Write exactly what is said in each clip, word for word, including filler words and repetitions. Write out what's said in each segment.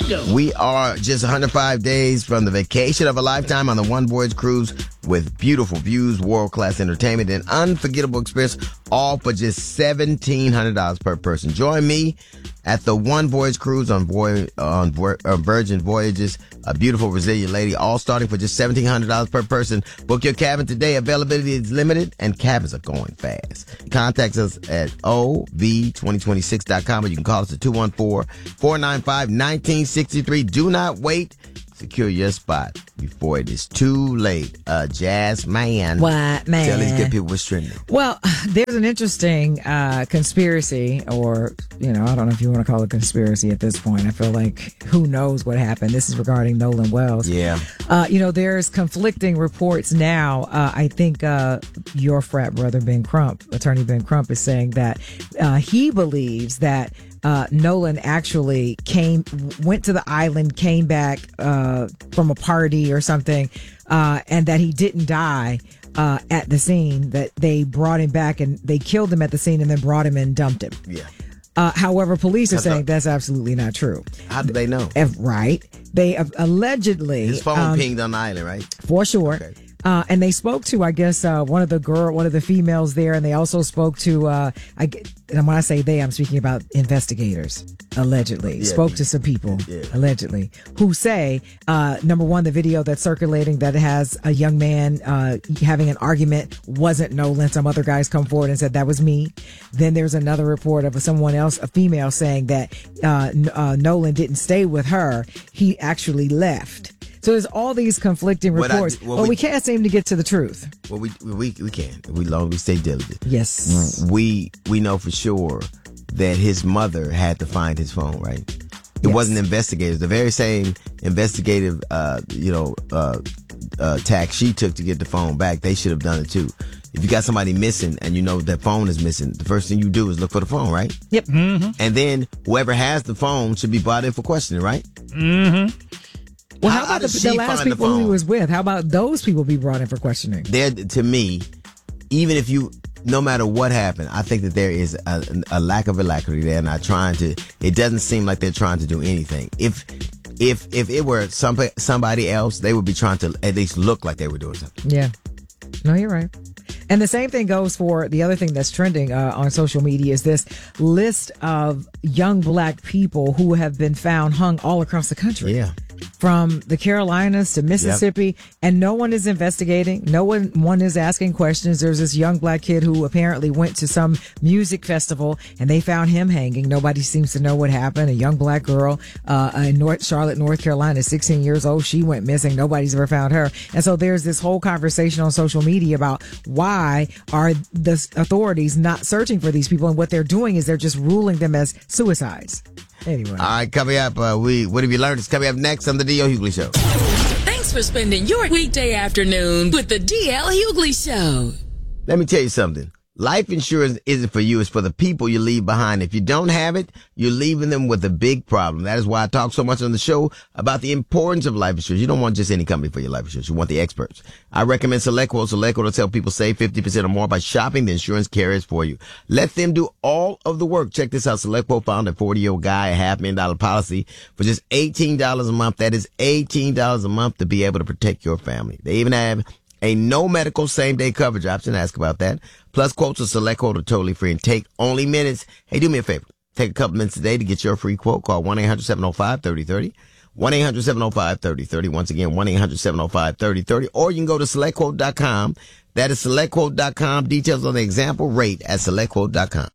go. We are just one hundred five days from the vacation of a lifetime on the One Voyage cruise with beautiful views, world-class entertainment, and unforgettable experience, all for just seventeen hundred dollars per person. Join me at the One Voyage cruise on, Voy- on Vo- uh, Virgin Voyages, a beautiful, resilient lady, all starting for just seventeen hundred dollars per person. Book your cabin today. Availability is limited, and cabins are going fast. Contact us at O V twenty twenty-six dot com, or you can call us at two one four, four nine five, one nine six three. Do not wait. Secure your spot before it is too late. Uh, Jazz Man. What, man? Tell these good people what's trending. Well, there's an interesting uh, conspiracy, or, you know, I don't know if you want to call it conspiracy at this point. I feel like who knows what happened. This is regarding Nolan Wells. Yeah. Uh, you know, there's conflicting reports now. Uh, I think uh, your frat brother, Ben Crump, attorney Ben Crump, is saying that uh, he believes that Uh, Nolan actually came, went to the island, came back uh, from a party or something, uh, and that he didn't die uh, at the scene, that they brought him back and they killed him at the scene and then brought him and dumped him. Yeah. Uh, however, police are That's saying not- that's absolutely not true. How do they know? If, right. They uh, allegedly... His phone um, pinged on the island, right? For sure. Okay. Uh, and they spoke to, I guess, uh, one of the girl, one of the females there, and they also spoke to, uh, I, get- and when I say they, I'm speaking about investigators, allegedly. Yeah, spoke yeah. to some people, Yeah. allegedly, who say, uh, number one, the video that's circulating that has a young man uh, having an argument wasn't Nolan. Some other guys come forward and said that was me. Then there's another report of someone else, a female, saying that uh, N- uh, Nolan didn't stay with her. He actually left. So there's all these conflicting What I reports, did- what but we, we- can't seem to get to the truth. Well, we we we can. We long as we stay diligent. Yes. We we know for sure that his mother had to find his phone, right? It Yes. wasn't investigators. The very same investigative, uh, you know, uh, uh, tack she took to get the phone back, they should have done it too. If you got somebody missing and you know that phone is missing, the first thing you do is look for the phone, right? Yep. Mm-hmm. And then whoever has the phone should be brought in for questioning, right? Mm-hmm. Well, how, How- how about does the, she the last find the people who he phone? was with? How about those people be brought in for questioning? There, to me, even if you, no matter what happened, I think that there is a, a lack of alacrity. They're not trying to, it doesn't seem like they're trying to do anything. If, if, if it were some, somebody else, they would be trying to at least look like they were doing something. Yeah. No, you're right. And the same thing goes for the other thing that's trending uh, on social media is this list of young black people who have been found hung all across the country. Yeah. From the Carolinas to Mississippi, and no one is investigating. No one, one is asking questions. There's this young black kid who apparently went to some music festival and they found him hanging. Nobody seems to know what happened. A young black girl, uh, in North Charlotte, North Carolina, sixteen years old. She went missing. Nobody's ever found her. And so there's this whole conversation on social media about why are the authorities not searching for these people, and what they're doing is they're just ruling them as suicides. Anyway. All right, coming up, uh, we, what have you learned? It's coming up next on the D L Hughley Show. Thanks for spending your weekday afternoon with the D L Hughley Show. Let me tell you something. Life insurance isn't for you. It's for the people you leave behind. If you don't have it, you're leaving them with a big problem. That is why I talk so much on the show about the importance of life insurance. You don't want just any company for your life insurance. You want the experts. I recommend SelectQuote. SelectQuote will help people save fifty percent or more by shopping the insurance carriers for you. Let them do all of the work. Check this out. SelectQuote found a forty-year-old guy a half million dollar policy for just eighteen dollars a month. That is eighteen dollars a month to be able to protect your family. They even have a no medical same day coverage option. Ask about that. Plus, quotes of SelectQuote are totally free and take only minutes. Hey, do me a favor. Take a couple minutes today to get your free quote. Call one eight hundred seven oh five three oh three oh. one eight hundred seven oh five three oh three oh. Once again, one eight hundred seven oh five three oh three oh. Or you can go to select quote dot com. That is select quote dot com. Details on the example rate at select quote dot com.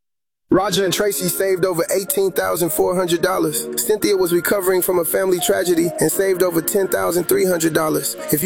Roger and Tracy saved over eighteen thousand four hundred dollars. Cynthia was recovering from a family tragedy and saved over ten thousand three hundred dollars. If you